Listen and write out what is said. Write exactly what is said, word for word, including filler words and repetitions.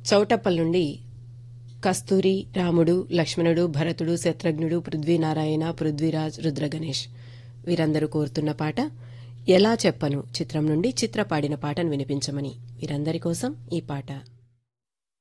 చౌటప్పల్ నుండి కస్తూరి, రాముడు, లక్ష్మణుడు, భరతుడు, శత్రుఘ్నుడు, పృథ్వీనారాయణ, పృథ్వీరాజ్, రుద్రగణేష్ వీరందరూ కోరుతున్న పాట ఎలా చెప్పను చిత్రం నుండి చిత్ర పాడిన పాటను వినిపించమని వీరందరి కోసం ఈ పాట.